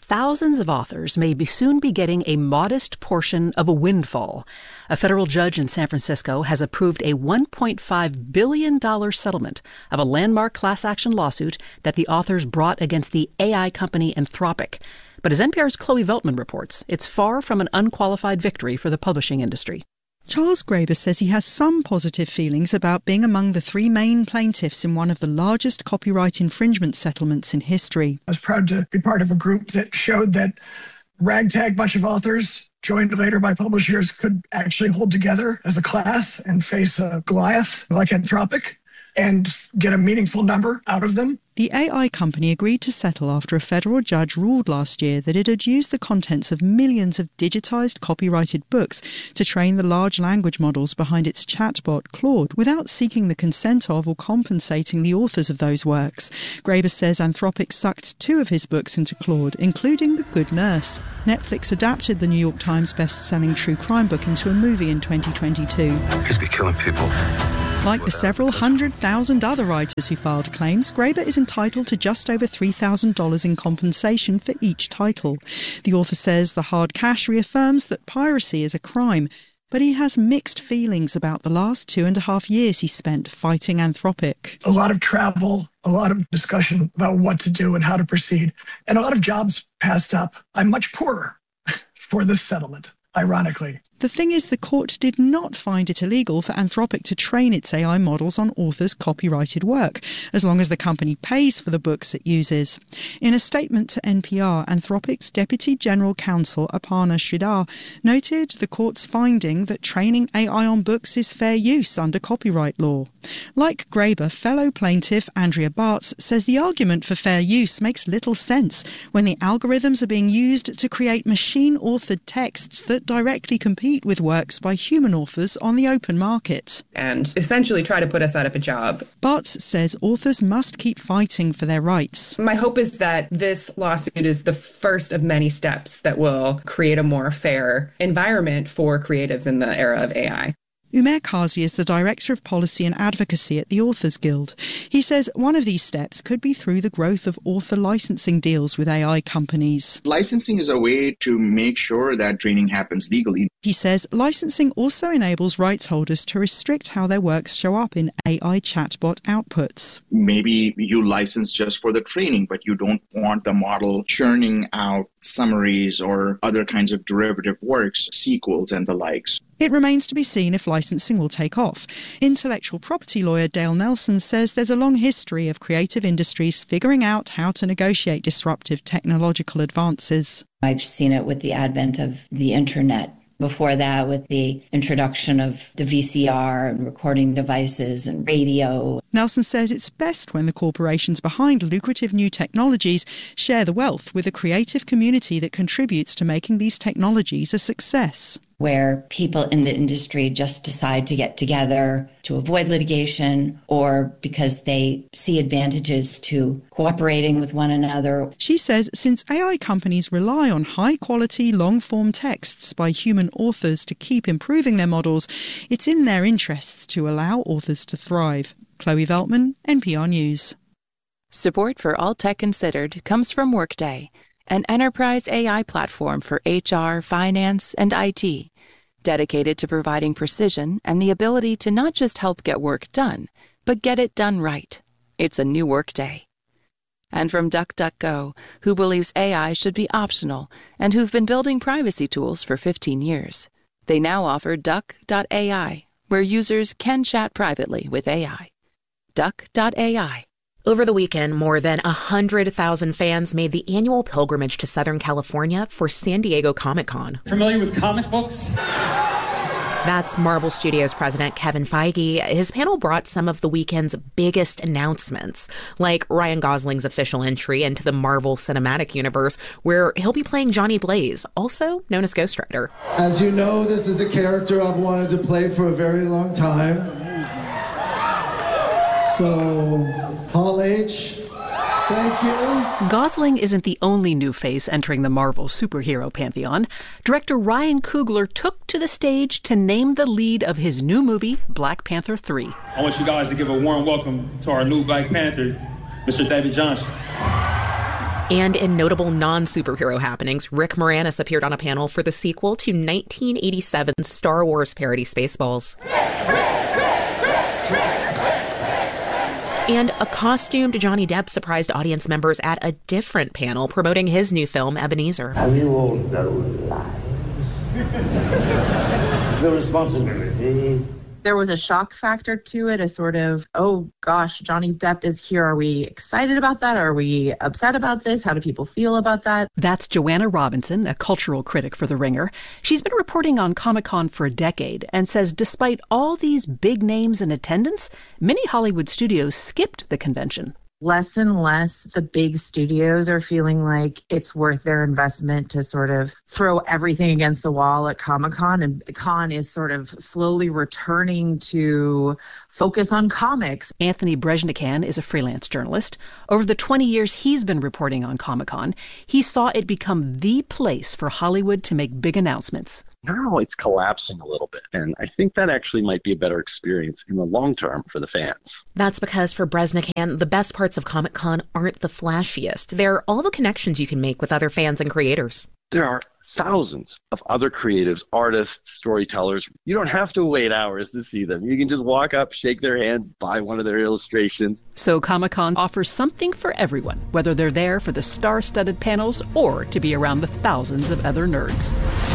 thousands of authors may soon be getting a modest portion of a windfall. A federal judge in San Francisco has approved a $1.5 billion settlement of a landmark class action lawsuit that the authors brought against the AI company Anthropic. But as NPR's Chloe Veltman reports, it's far from an unqualified victory for the publishing industry. Charles Graeber says he has some positive feelings about being among the three main plaintiffs in one of the largest copyright infringement settlements in history. I was proud to be part of a group that showed that ragtag bunch of authors joined later by publishers could actually hold together as a class and face a Goliath like Anthropic and get a meaningful number out of them. The AI company agreed to settle after a federal judge ruled last year that it had used the contents of millions of digitized copyrighted books to train the large language models behind its chatbot Claude without seeking the consent of or compensating the authors of those works. Graeber says Anthropic sucked 2 of his books into Claude, including The Good Nurse. Netflix adapted the New York Times best-selling true crime book into a movie in 2022. He's been killing people. Like the several 100,000 other writers who filed claims, Graeber is entitled to just over $3,000 in compensation for each title. The author says the hard cash reaffirms that piracy is a crime, but he has mixed feelings about the last 2.5 years he spent fighting Anthropic. A lot of travel, a lot of discussion about what to do and how to proceed, and a lot of jobs passed up. I'm much poorer for this settlement, ironically. The thing is, the court did not find it illegal for Anthropic to train its AI models on authors' copyrighted work, as long as the company pays for the books it uses. In a statement to NPR, Anthropic's Deputy General Counsel, Aparna Sridhar, noted the court's finding that training AI on books is fair use under copyright law. Like Graeber, fellow plaintiff Andrea Bartz says the argument for fair use makes little sense when the algorithms are being used to create machine-authored texts that directly compete with works by human authors on the open market. And essentially try to put us out of a job. Bartz says authors must keep fighting for their rights. My hope is that this lawsuit is the first of many steps that will create a more fair environment for creatives in the era of AI. Umair Kazi is the Director of Policy and Advocacy at the Authors Guild. He says one of these steps could be through the growth of author licensing deals with AI companies. Licensing is a way to make sure that training happens legally. He says licensing also enables rights holders to restrict how their works show up in AI chatbot outputs. Maybe you license just for the training, but you don't want the model churning out summaries or other kinds of derivative works, sequels and the likes. It remains to be seen if licensing will take off. Intellectual property lawyer Dale Nelson says there's a long history of creative industries figuring out how to negotiate disruptive technological advances. I've seen it with the advent of the internet. Before that, with the introduction of the VCR and recording devices and radio. Nelson says it's best when the corporations behind lucrative new technologies share the wealth with a creative community that contributes to making these technologies a success. Where people in the industry just decide to get together to avoid litigation or because they see advantages to cooperating with one another. She says since AI companies rely on high-quality, long-form texts by human authors to keep improving their models, it's in their interests to allow authors to thrive. Chloe Veltman, NPR News. Support for All Tech Considered comes from Workday, an enterprise AI platform for HR, finance, and IT, dedicated to providing precision and the ability to not just help get work done, but get it done right. It's a new Workday. And from DuckDuckGo, who believes AI should be optional and who've been building privacy tools for 15 years. They now offer Duck.ai, where users can chat privately with AI. Duck.ai. Over the weekend, more than 100,000 fans made the annual pilgrimage to Southern California for San Diego Comic-Con. Familiar with comic books? That's Marvel Studios president Kevin Feige. His panel brought some of the weekend's biggest announcements, like Ryan Gosling's official entry into the Marvel Cinematic Universe, where he'll be playing Johnny Blaze, also known as Ghost Rider. As you know, this is a character I've wanted to play for a very long time. So, Hall H, thank you. Gosling isn't the only new face entering the Marvel superhero pantheon. Director Ryan Coogler took to the stage to name the lead of his new movie, Black Panther 3. I want you guys to give a warm welcome to our new Black Panther, Mr. David Johnson. And in notable non-superhero happenings, Rick Moranis appeared on a panel for the sequel to 1987's Star Wars parody Spaceballs. And a costumed Johnny Depp surprised audience members at a different panel promoting his new film, Ebenezer. Have you all no lives? No responsibility? There was a shock factor to it, a sort of, oh gosh, Johnny Depp is here. Are we excited about that? Are we upset about this? How do people feel about that? That's Joanna Robinson, a cultural critic for The Ringer. She's been reporting on Comic-Con for a decade and says despite all these big names in attendance, many Hollywood studios skipped the convention. Less and less the big studios are feeling like it's worth their investment to sort of throw everything against the wall at Comic-Con. And Con is sort of slowly returning to focus on comics. Anthony Brezhnikan is a freelance journalist. Over the 20 years he's been reporting on Comic-Con, he saw it become the place for Hollywood to make big announcements. Now it's collapsing a little bit, and I think that actually might be a better experience in the long term for the fans. That's because for Brezhnikan, the best parts of Comic-Con aren't the flashiest. They're all the connections you can make with other fans and creators. There are thousands of other creatives, artists, storytellers. You don't have to wait hours to see them. You can just walk up, shake their hand, buy one of their illustrations. So Comic-Con offers something for everyone, whether they're there for the star-studded panels or to be around the thousands of other nerds.